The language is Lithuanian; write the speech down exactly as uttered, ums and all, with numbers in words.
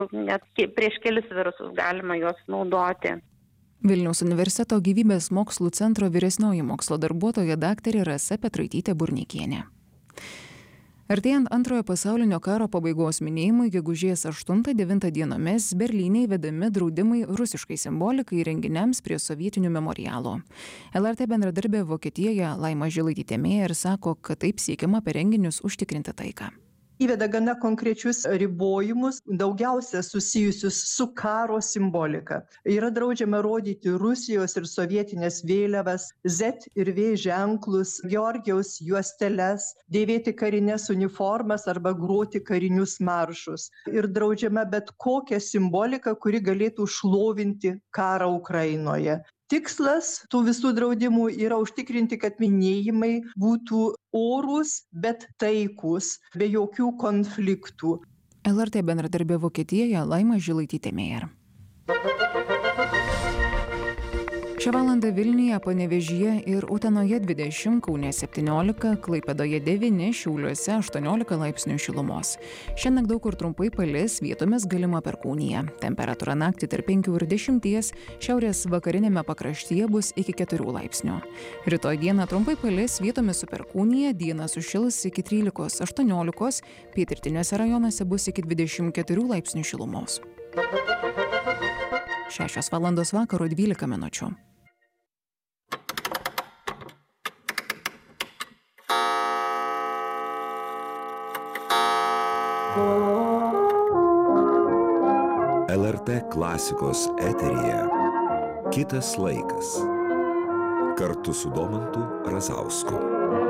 net prieš kelis virusus galima juos naudoti. Vilniaus universiteto gyvybės mokslų centro vyresnioji mokslo darbuotoja daktarė Rasa Petraitytė Burnikienė. Artėjant antrojo pasaulinio karo pabaigos minėjimui gegužės aštuntą devintą dienomis Berlyne įvedami draudimai rusiškai simbolikai renginiams prie sovietinių memorialų. L R T bendradarbė Vokietijoje Laima Žilaitytė Mėjer sako, kad taip siekiama per renginius užtikrinti taiką. Įveda gana konkrečius ribojimus, daugiausia susijusius su karo simbolika. Yra draudžiama rodyti Rusijos ir sovietinės vėliavas, Z ir V ženklus, Georgijaus juosteles, dėvėti karinės uniformas arba groti karinius maršus. Ir draudžiama bet kokią simboliką, kuri galėtų šlovinti karą Ukrainoje. Tikslas tų visų draudimų yra užtikrinti, kad minėjimai būtų orūs, bet taikūs, be jokių konfliktų. L R T bendradarbė Vokietijoje Laima Žilaitytė Mėjer. Šią valandą Vilniuje, Panevėžyje ir Utenoje dvidešimt, Kaune septyniolika, Klaipėdoje devyni, Šiauliuose aštuoniolika laipsnių šilumos. Šiandien daug kur trumpai palis, vietomis galima perkūnija. Temperatūra naktį tarp penkių ir dešimties, šiaurės vakarinėme pakraštyje bus iki keturių laipsnių. Rytoj dieną trumpai palis, vietomis su perkūnija, dieną sušils iki trylikos aštuoniolikos, pietrytiniuose rajonuose bus iki dvidešimt keturių laipsnių šilumos. Šešios valandos vakaro dvylika minučių. L R T klasikos eteryje kitas laikas. Kartu su Domantu Razausku.